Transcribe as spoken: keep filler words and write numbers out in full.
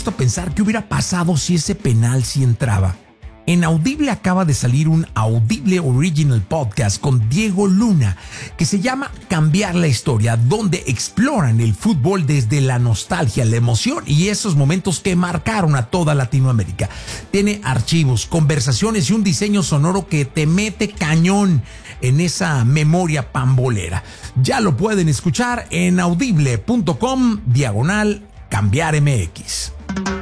puesto a pensar qué hubiera pasado si ese penal sí entraba. En Audible acaba de salir un Audible Original Podcast con Diego Luna que se llama Cambiar la Historia, donde exploran el fútbol desde la nostalgia, la emoción y esos momentos que marcaron a toda Latinoamérica. Tiene archivos, conversaciones y un diseño sonoro que te mete cañón en esa memoria pambolera. Ya lo pueden escuchar en audible punto com diagonal cambiar M X.